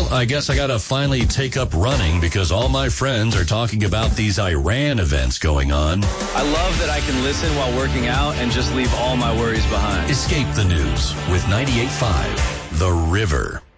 I guess I gotta finally take up running because all my friends are talking about these Iran events going on. I love that I can listen while working out and just leave all my worries behind. Escape the news with 98.5 The River.